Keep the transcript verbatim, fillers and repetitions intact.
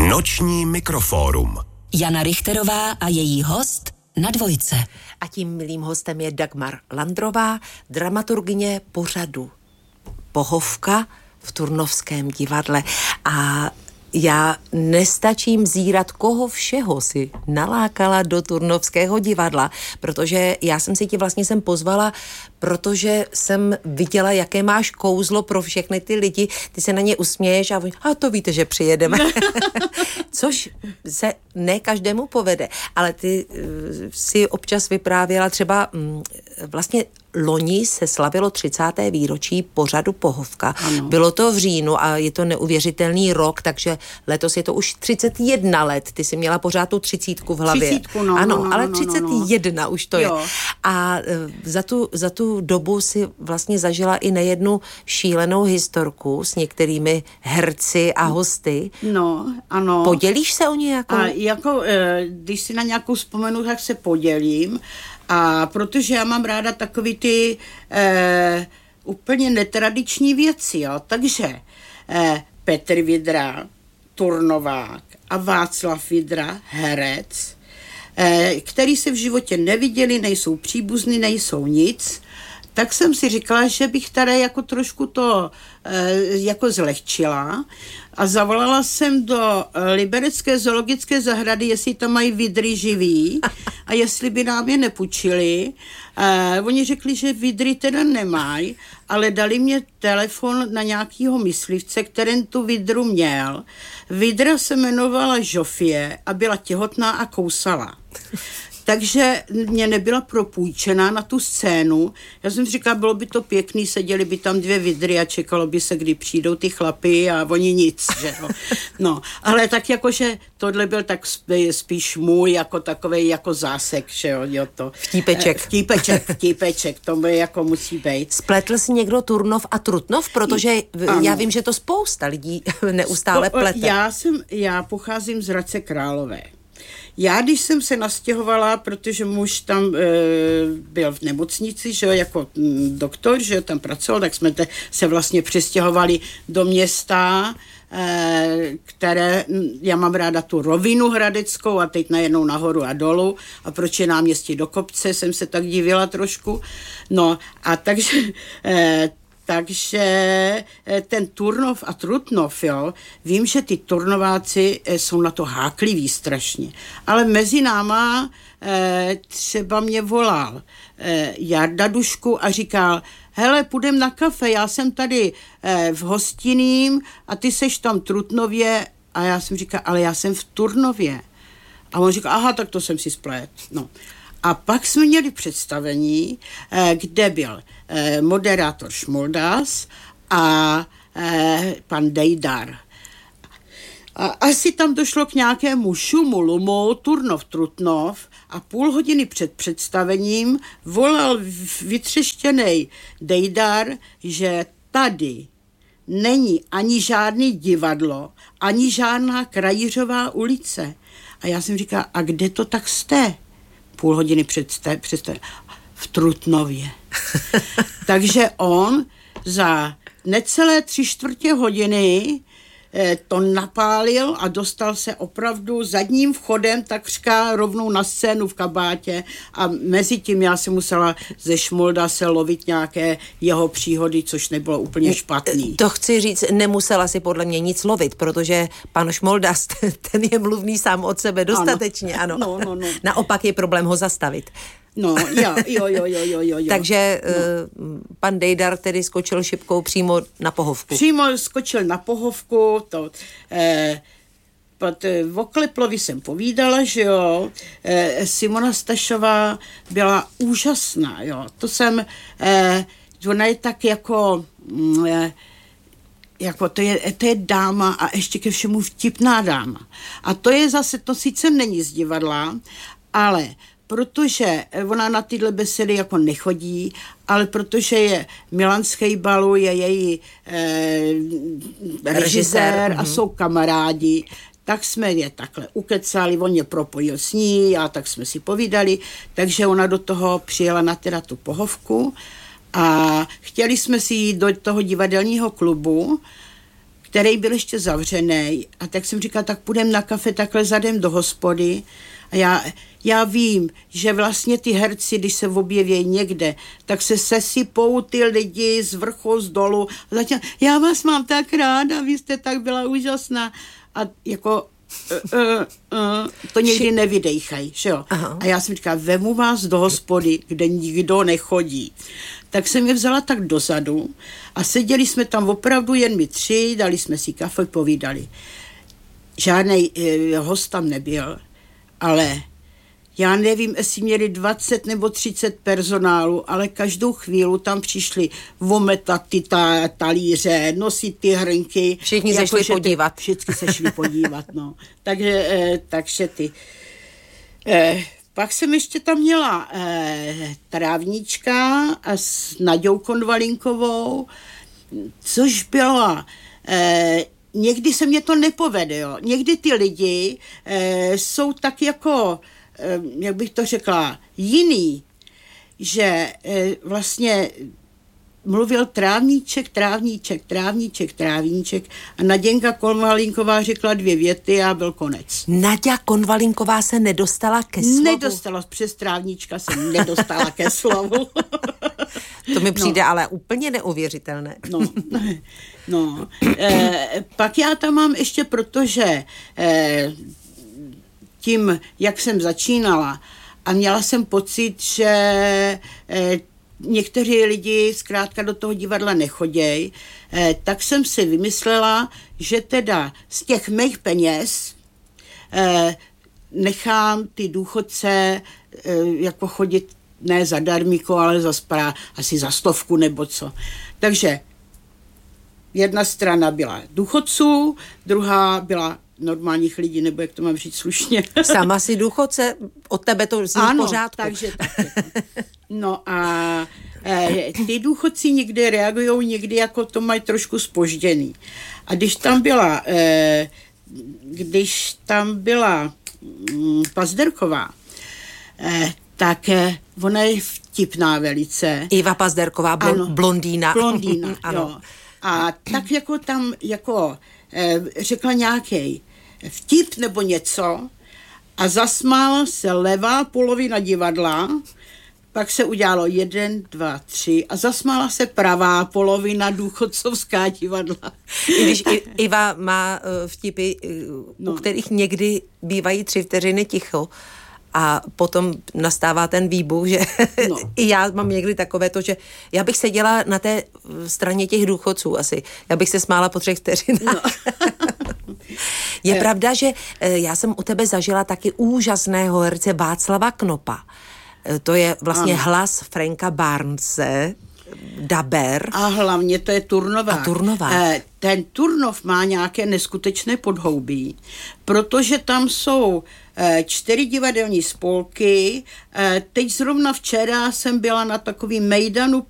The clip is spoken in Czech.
Noční mikrofórum. Jana Richterová a její host na Dvojce. A tím milým hostem je Dagmar Landrová, dramaturgyně pořadu Pohovka v Turnovském divadle. A já nestačím zírat, koho všeho si nalákala do Turnovského divadla, protože já jsem si tě vlastně sem pozvala, protože jsem viděla, jaké máš kouzlo pro všechny ty lidi. Ty se na ně usměješ a, a to víte, že přijedeme. Což se ne každému povede, ale ty uh, si občas vyprávěla třeba um, vlastně loni se slavilo třicáté výročí pořadu Pohovka. Ano. Bylo to v říjnu a je to neuvěřitelný rok, takže letos je to už třicet jedna let. Ty jsi měla pořád tu třicítku v hlavě. Třicítku, no, ano, no, no, ale no, třicet jedna no, no. už to jo. je. A uh, za tu, za tu dobu si vlastně zažila i nejednu šílenou historku s některými herci a hosty. No, ano. Podělíš se o nějakou? A jako, když si na nějakou vzpomenu, tak se podělím. A protože já mám ráda takový ty eh, úplně netradiční věci, jo. Takže eh, Petr Vidra, Turnovák a Václav Vidra, herec, eh, který se v životě neviděli, nejsou příbuzní, nejsou nic, tak jsem si říkala, že bych tady jako trošku to e, jako zlehčila a zavolala jsem do liberecké zoologické zahrady, jestli tam mají vidry živý a jestli by nám je nepůjčili. E, oni řekli, že vidry teda nemají, ale dali mě telefon na nějakýho myslivce, který tu vidru měl. Vidra se jmenovala Žofie a byla těhotná a kousala. Takže mě nebyla propůjčená na tu scénu. Já jsem si říkala, bylo by to pěkný, seděli by tam dvě vidry a čekalo by se, kdy přijdou ty chlapy a oni nic, že no. No, ale tak jakože tohle byl tak spíš můj jako takovej jako zásek, že jo, jo to. Vtípeček. Vtípeček, vtípeček, to by jako musí být. Spletl si někdo Turnov a Trutnov? Protože ano. Já vím, že to spousta lidí neustále plete. Já jsem, já pocházím z Hradce Králové. Já, když jsem se nastěhovala, protože muž tam e, byl v nemocnici, že jo, jako m, doktor, že jo, tam pracoval, tak jsme te, se vlastně přestěhovali do města, e, které, já mám ráda tu rovinu hradeckou a teď najednou nahoru a dolů a proč je náměstí do kopce, jsem se tak divila trošku. No a takže... E, Takže ten Turnov a Trutnov, jo, vím, že ty Turnováci jsou na to hákliví strašně, ale mezi náma eh, třeba mě volal eh, Jarda Dušku a říkal, hele, půjdem na kafe, já jsem tady eh, v Hostinním a ty seš tam v Trutnově a já jsem říkal, ale já jsem v Turnově. A on říkal, aha, tak to jsem si splet. No. A pak jsme měli představení, kde byl moderátor Šmoldas a pan Dejdar. A asi tam došlo k nějakému šumu, lumu, Turnov, Trutnov a půl hodiny před představením volal vytřeštěnej Dejdar, že tady není ani žádný divadlo, ani žádná Krajířová ulice. A já jsem říkala, a kde to tak jste? Půl hodiny před, před v Trutnově. Takže on za necelé tři čtvrtě hodiny eh, to napálil a dostal se opravdu zadním vchodem takřka rovnou na scénu v kabátě a mezi tím já si musela ze Šmolda se lovit nějaké jeho příhody, což nebylo úplně špatný. To chci říct, nemusela si podle mě nic lovit, protože pan Šmoldas, ten je mluvný sám od sebe dostatečně, ano. ano. No, no, no. Naopak je problém ho zastavit. No, jo, jo, jo, jo, jo, jo. Takže no. uh, pan Dejdar tedy skočil šipkou přímo na Pohovku. Přímo skočil na Pohovku, to... Eh, Pod Vokleplovi jsem povídala, že jo, eh, Simona Stašová byla úžasná, jo, to jsem, eh, ona je tak jako, eh, jako to je, to je dáma a ještě ke všemu vtipná dáma. A to je zase, to sice není z divadla, ale protože ona na tyhle besedy jako nechodí, ale protože je Milan Schejbalu, je její eh, režisér a jsou kamarádi, tak jsme je takhle ukecali, on je propojil s ní a tak jsme si povídali, takže ona do toho přijela na teda tu Pohovku a chtěli jsme si jít do toho divadelního klubu, který byl ještě zavřený. A tak jsem říkala, tak půjdem na kafe takhle zadem do hospody. A já, já vím, že vlastně ty herci, když se objeví někde, tak se sesypou ty lidi z vrchu, z dolu. A zatím, já vás mám tak ráda, vy jste tak byla úžasná. A jako uh, uh, uh, to někdy nevydejchají, že jo. Aha. A já jsem říkala, vemu vás do hospody, kde nikdo nechodí. Tak jsem je vzala tak dozadu a seděli jsme tam opravdu jen my tři, dali jsme si kafe, povídali. Žádnej uh, host tam nebyl, ale já nevím, jestli měli dvacet nebo třicet personálu, ale každou chvíli tam přišli vometat ty ta, talíře, nosit ty hrnky. Všichni se šli podívat. Ty, všichni se šli podívat, no. Takže, eh, takže ty. Eh, pak jsem ještě tam měla eh, trávníčka a s Naďou Konvalinkovou, což byla... Eh, někdy se mě to nepovede, jo. Někdy ty lidi eh, jsou tak jako... jak bych to řekla, jiný, že e, vlastně mluvil trávníček, trávníček, trávníček, trávníček a Naděnka Konvalinková řekla dvě věty a byl konec. Naďa Konvalinková se nedostala ke slovu? Nedostala, přes trávníčka se nedostala ke slovu. To mi přijde no. ale úplně neuvěřitelné. No, no. E, pak já tam mám ještě, protože e, tím, jak jsem začínala a měla jsem pocit, že eh, někteří lidi zkrátka do toho divadla nechoděj, eh, tak jsem si vymyslela, že teda z těch mých peněz eh, nechám ty důchodce eh, jako chodit ne za darmíko, ale za spra, asi za stovku nebo co. Takže jedna strana byla důchodců, druhá byla normálních lidí, nebo jak to mám říct slušně. Sama si důchodce, od tebe to zní v pořádku. takže taky. No a e, ty důchodci někdy reagují, někdy jako to mají trošku zpožděný. A když tam byla, e, když tam byla mm, Pazderková, e, tak e, ona je vtipná velice. Iva Pazderková, blon, ano, blondýna. Blondýna, ano. Jo. A tak jako tam jako e, řekla nějaký vtip nebo něco a zasmála se levá polovina divadla, pak se udělalo jeden, dva, tři a zasmála se pravá polovina důchodcovská divadla. I když Iva má vtipy, no. u kterých někdy bývají tři vteřiny ticho a potom nastává ten výbuch, že no. i já mám někdy takové to, že já bych seděla na té straně těch důchodců asi. Já bych se smála po třech vteřinách. No. Je eh. pravda, že já jsem u tebe zažila taky úžasného herce Václava Knopa. To je vlastně ano. hlas Franka Barnese, daber. A hlavně to je Turnová. A Turnová. Eh, ten Turnov má nějaké neskutečné podhoubí, protože tam jsou eh, čtyři divadelní spolky. Eh, teď zrovna včera jsem byla na takovým mejdanu